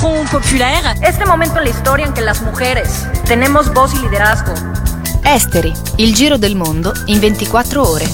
Front Populaire. Este momento en la historia en que las mujeres tenemos voz y liderazgo. Esteri, il giro del mondo in 24 ore.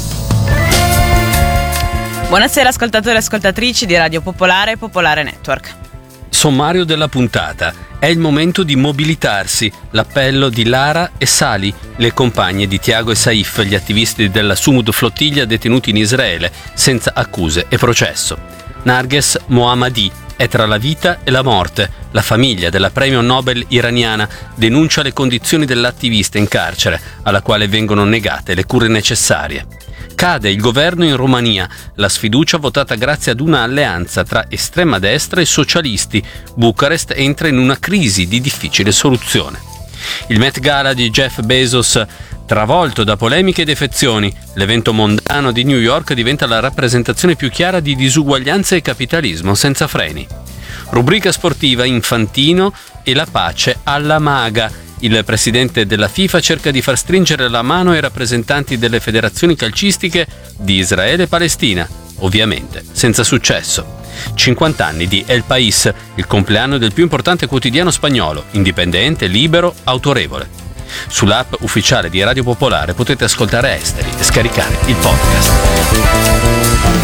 Buonasera ascoltatori e ascoltatrici di Radio Popolare e Popolare Network. Sommario della puntata. È il momento di mobilitarsi. L'appello di Lara e Sali, le compagne di Tiago e Saif, gli attivisti della Sumud Flottiglia detenuti in Israele senza accuse e processo. Narges Mohammadi è tra la vita e la morte. La famiglia della premio Nobel iraniana denuncia le condizioni dell'attivista in carcere, alla quale vengono negate le cure necessarie. Cade il governo in Romania, la sfiducia votata grazie ad una alleanza tra estrema destra e socialisti. Bucarest entra in una crisi di difficile soluzione. Il Met Gala di Jeff Bezos travolto da polemiche e defezioni. L'evento mondano di New York diventa la rappresentazione più chiara di disuguaglianza e capitalismo senza freni. Rubrica sportiva Infantino e la pace alla maga. Il presidente della FIFA cerca di far stringere la mano ai rappresentanti delle federazioni calcistiche di Israele e Palestina, ovviamente senza successo. 50 anni di El País, il compleanno del più importante quotidiano spagnolo, indipendente, libero, autorevole. Sull'app ufficiale di Radio Popolare potete ascoltare Esteri e scaricare il podcast.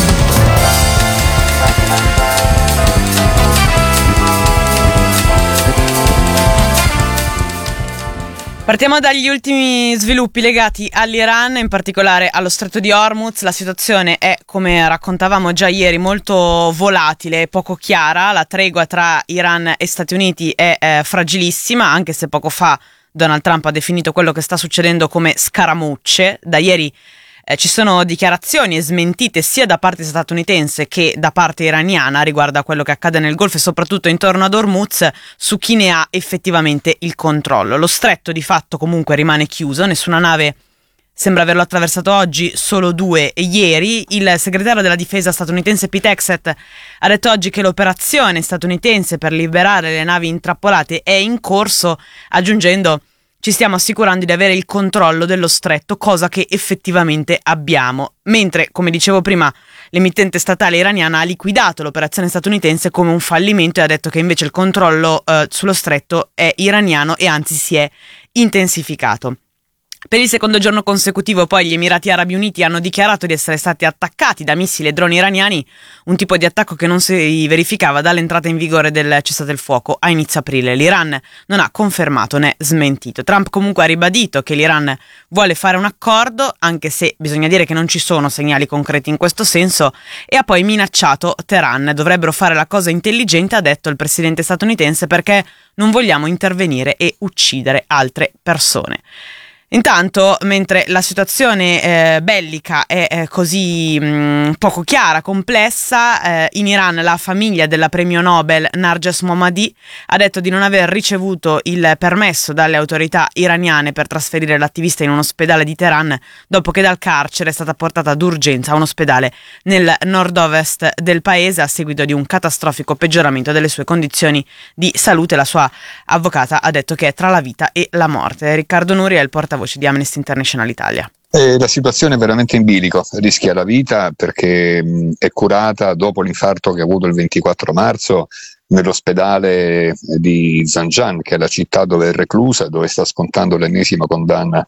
Partiamo dagli ultimi sviluppi legati all'Iran, in particolare allo Stretto di Hormuz. La situazione è, come raccontavamo già ieri, molto volatile e poco chiara. La tregua tra Iran e Stati Uniti è fragilissima, anche se poco fa Donald Trump ha definito quello che sta succedendo come scaramucce. Da ieri ci sono dichiarazioni e smentite sia da parte statunitense che da parte iraniana riguardo a quello che accade nel Golfo e soprattutto intorno ad Hormuz, su chi ne ha effettivamente il controllo. Lo stretto di fatto comunque rimane chiuso, nessuna nave sembra averlo attraversato oggi, solo 2 ieri. Il segretario della difesa statunitense Pete Hegseth ha detto oggi che l'operazione statunitense per liberare le navi intrappolate è in corso, aggiungendo: ci stiamo assicurando di avere il controllo dello stretto, cosa che effettivamente abbiamo. Mentre, come dicevo prima, l'emittente statale iraniana ha liquidato l'operazione statunitense come un fallimento e ha detto che invece il controllo sullo stretto è iraniano e anzi si è intensificato. Per il secondo giorno consecutivo poi gli Emirati Arabi Uniti hanno dichiarato di essere stati attaccati da missili e droni iraniani, un tipo di attacco che non si verificava dall'entrata in vigore del cessate il fuoco a inizio aprile. L'Iran non ha confermato né smentito. Trump comunque ha ribadito che l'Iran vuole fare un accordo, anche se bisogna dire che non ci sono segnali concreti in questo senso, e ha poi minacciato Teheran. Dovrebbero fare la cosa intelligente, ha detto il presidente statunitense, perché non vogliamo intervenire e uccidere altre persone. Intanto, mentre la situazione bellica è così poco chiara, complessa, in Iran la famiglia della premio Nobel Narges Mohammadi ha detto di non aver ricevuto il permesso dalle autorità iraniane per trasferire l'attivista in un ospedale di Teheran dopo che dal carcere è stata portata d'urgenza a un ospedale nel nord-ovest del paese a seguito di un catastrofico peggioramento delle sue condizioni di salute. La sua avvocata ha detto che è tra la vita e la morte. Riccardo Nuri è il portavoce di Amnesty International Italia. La situazione è veramente in bilico, rischia la vita perché è curata dopo l'infarto che ha avuto il 24 marzo nell'ospedale di Zanjan, che è la città dove è reclusa, dove sta scontando l'ennesima condanna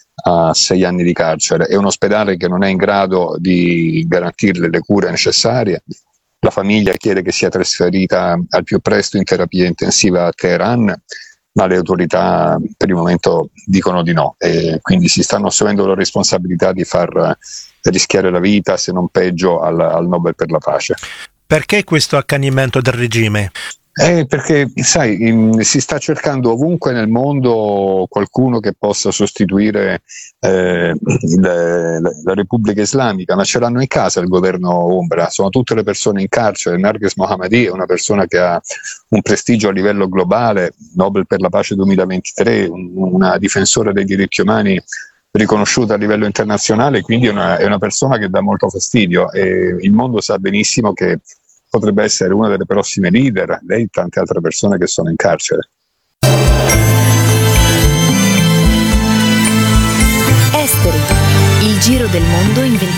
a 6 anni di carcere. È un ospedale che non è in grado di garantirle le cure necessarie. La famiglia chiede che sia trasferita al più presto in terapia intensiva a Teheran, ma le autorità per il momento dicono di no e quindi si stanno assumendo la responsabilità di far rischiare la vita, se non peggio, al Nobel per la pace. Perché questo accanimento del regime? Perché, sai, si sta cercando ovunque nel mondo qualcuno che possa sostituire la Repubblica Islamica, ma ce l'hanno in casa il governo ombra, sono tutte le persone in carcere. Narges Mohammadi è una persona che ha un prestigio a livello globale, Nobel per la pace 2023, una difensore dei diritti umani riconosciuta a livello internazionale, quindi è una persona che dà molto fastidio e il mondo sa benissimo che potrebbe essere una delle prossime leader, lei e tante altre persone che sono in carcere. Esteri, il giro del mondo in 20